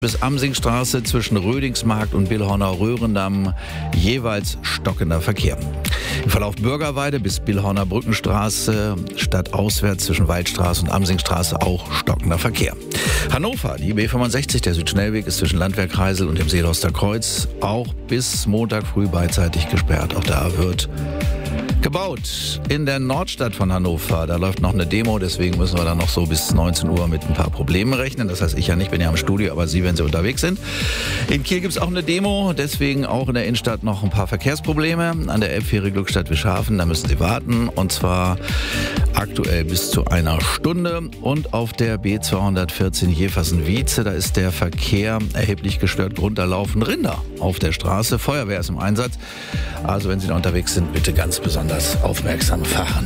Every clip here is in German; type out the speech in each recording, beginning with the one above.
Bis Amsingstraße zwischen Rödingsmarkt und Billhorner Röhrendamm jeweils stockender Verkehr. Im Verlauf Bürgerweide bis Billhorner Brückenstraße stadtauswärts zwischen Waldstraße und Amsingstraße auch stockender Verkehr. Hannover, die B65, der Südschnellweg, ist zwischen Landwehr Kreisel und dem Seeloster Kreuz auch bis Montag früh beidseitig gesperrt. Auch da wird gebaut. In der Nordstadt von Hannover, da läuft noch eine Demo, deswegen müssen wir dann noch so bis 19 Uhr mit ein paar Problemen rechnen. Das heißt, ich ja nicht, bin ja im Studio, aber Sie, wenn Sie unterwegs sind. In Kiel gibt es auch eine Demo, deswegen auch in der Innenstadt noch ein paar Verkehrsprobleme. An der Elbfähre Glückstadt Wischhafen, da müssen Sie warten, und zwar aktuell bis zu einer Stunde. Und auf der B214 Jeversen-Wietze, da ist der Verkehr erheblich gestört. Grund, da laufen Rinder auf der Straße. Feuerwehr ist im Einsatz. Also wenn Sie da unterwegs sind, bitte ganz besonders aufmerksam fahren.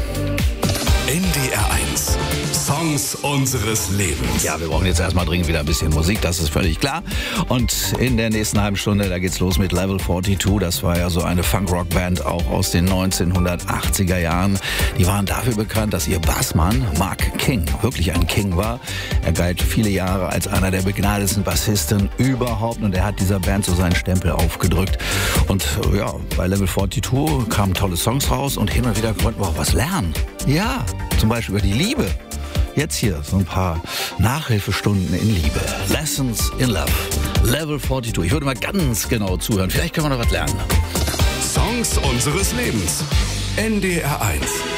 NDR 1. Songs unseres Lebens. Ja, wir brauchen jetzt erstmal dringend wieder ein bisschen Musik, das ist völlig klar. Und in der nächsten halben Stunde, da geht's los mit Level 42. Das war ja so eine Funk-Rock-Band auch aus den 1980er Jahren. Die waren dafür bekannt, dass ihr Bassmann Mark King wirklich ein King war. Er galt viele Jahre als einer der begnadetsten Bassisten überhaupt und er hat dieser Band so seinen Stempel aufgedrückt. Und ja, bei Level 42 kamen tolle Songs raus und hin und wieder konnten wir auch was lernen. Ja, zum Beispiel über die Liebe. Jetzt hier so ein paar Nachhilfestunden in Liebe. Lessons in Love. Level 42. Ich würde mal ganz genau zuhören. Vielleicht können wir noch was lernen. Songs unseres Lebens. NDR 1.